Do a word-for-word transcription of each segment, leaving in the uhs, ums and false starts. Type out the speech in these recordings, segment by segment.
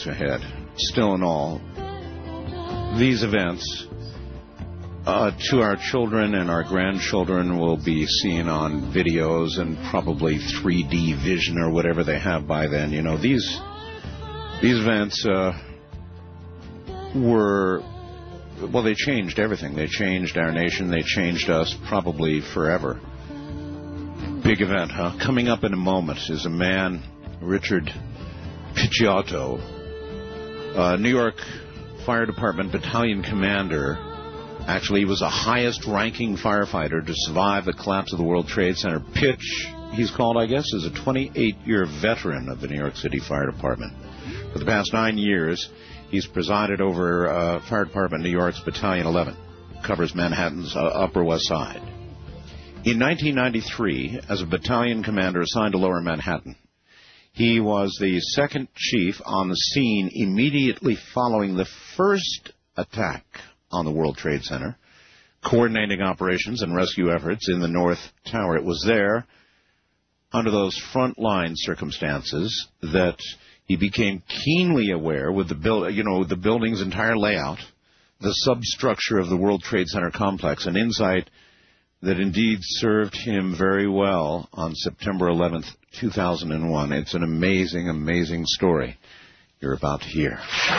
months ahead. Still in all, these events, uh, to our children and our grandchildren, will be seen on videos and probably three D vision or whatever they have by then. You know, these these events uh, were, well, they changed everything. They changed our nation. They changed us probably forever. Big event, huh? Coming up in a moment is a man, Richard Picciotto, uh, New York Fire Department battalion commander. Actually, he was the highest-ranking firefighter to survive the collapse of the World Trade Center. Pitch, he's called, I guess, is a twenty-eight-year veteran of the New York City Fire Department. For the past nine years, he's presided over uh, Fire Department New York's Battalion eleven, covers Manhattan's uh, Upper West Side. In nineteen ninety-three, as a battalion commander assigned to Lower Manhattan, he was the second chief on the scene immediately following the first attack on the World Trade Center, coordinating operations and rescue efforts in the North Tower. It was there, under those front-line circumstances, that he became keenly aware with the build, you know, the building's entire layout, the substructure of the World Trade Center complex, an insight that indeed served him very well on September eleventh, two thousand one. It's an amazing, amazing story you're about to hear.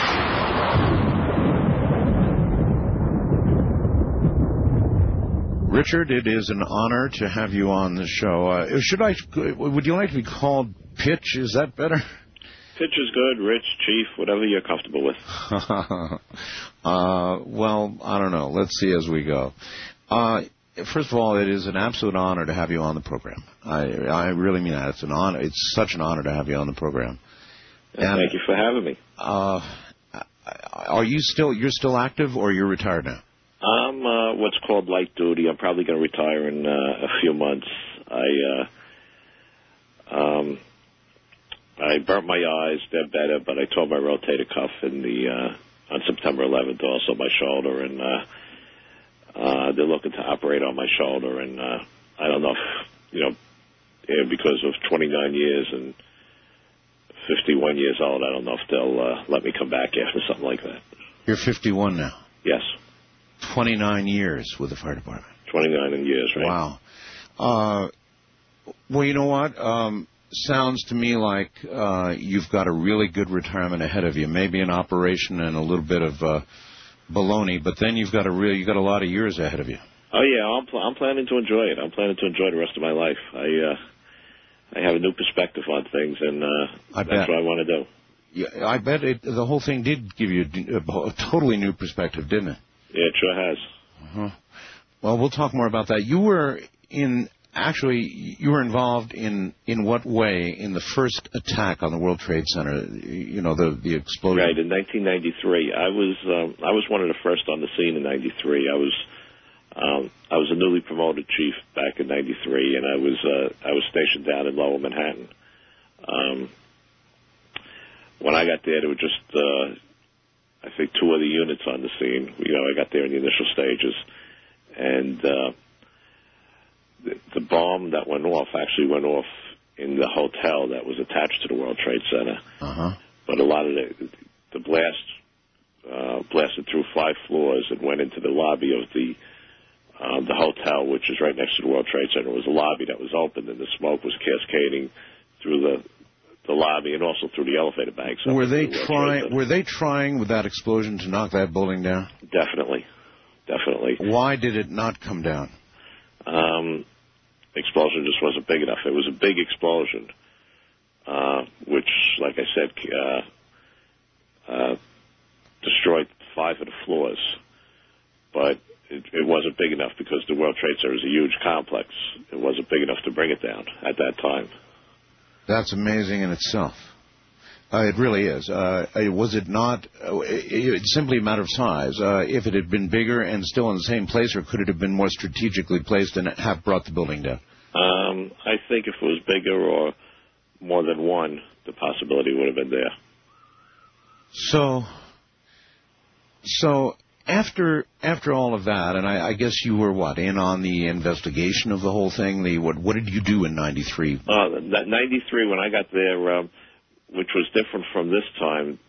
Richard, it is an honor to have you on the show. Uh, should I? Would you like to be called Pitch? Is that better? Pitch is good, Rich, Chief, whatever you're comfortable with. uh, well, I don't know. Let's see as we go. Uh, first of all, it is an absolute honor to have you on the program. I, I really mean that. It's an honor. It's such an honor to have you on the program. And thank you for having me. Uh, are you still? You're still active, or you're retired now? I'm uh, what's called light duty. I'm probably going to retire in uh, a few months. I uh, um, I burnt my eyes. They're better, but I tore my rotator cuff in the uh, on September eleventh. Also my shoulder, and uh, uh, they're looking to operate on my shoulder. And uh, I don't know if you know yeah, because of twenty-nine years and fifty-one years old. I don't know if they'll uh, let me come back after something like that. You're fifty-one now. Yes. twenty-nine years with the fire department. twenty-nine years, right? Wow. Uh, well, you know what? Um, sounds to me like uh, you've got a really good retirement ahead of you. Maybe an operation and a little bit of uh, baloney, but then you've got a real, you've got a lot of years ahead of you. Oh yeah, I'm, pl- I'm planning to enjoy it. I'm planning to enjoy the rest of my life. I uh, I have a new perspective on things, and uh, I that's bet. what I want to do. Yeah, I bet it, the whole thing did give you a, a totally new perspective, didn't it? Yeah, it sure has. Uh-huh. Well, we'll talk more about that. You were in, actually, you were involved in, in what way in the first attack on the World Trade Center, you know, the, the explosion? Right, in nineteen ninety-three. I was um, I was one of the first on the scene in ninety-three. I was um, I was a newly promoted chief back in ninety-three, and I was uh, I was stationed down in Lower Manhattan. Um, when I got there, there were just... Uh, I think two other units on the scene. You know, I got there in the initial stages, and uh, the, the bomb that went off actually went off in the hotel that was attached to the World Trade Center. Uh-huh. But a lot of the the blast uh, blasted through five floors and went into the lobby of the um, the hotel, which is right next to the World Trade Center. It was a lobby that was open, and the smoke was cascading through the the lobby and also through the elevator banks. Were they trying? Were they trying with that explosion to knock that building down? Definitely, definitely. Why did it not come down? Um, explosion just wasn't big enough. It was a big explosion, uh, which, like I said, uh, uh, destroyed five of the floors. But it, it wasn't big enough because the World Trade Center is a huge complex. It wasn't big enough to bring it down at that time. That's amazing in itself. Uh, it really is. Uh, was it not? Uh, it, it's simply a matter of size. Uh, if it had been bigger and still in the same place, or could it have been more strategically placed and have brought the building down? Um, I think if it was bigger or more than one, the possibility would have been there. So, so after after all of that, and I, I guess you were what in on the investigation of the whole thing. The what what did you do in ninety-three? Uh, that ninety-three when I got there, um, which was different from this time.